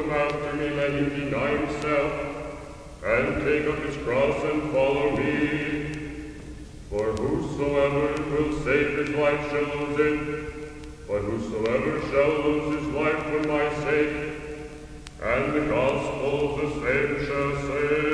come after me, let him deny himself, and take up his cross and follow me. For whosoever will save his life shall lose it, but whosoever shall lose his life for my sake, and the gospel the same shall save.